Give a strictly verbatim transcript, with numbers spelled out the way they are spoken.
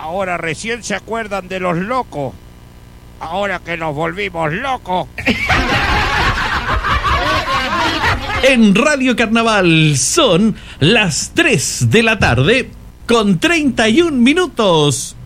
Ahora recién se acuerdan de los locos. Ahora que nos volvimos locos. En Radio Carnaval son las tres de la tarde con treinta y un minutos.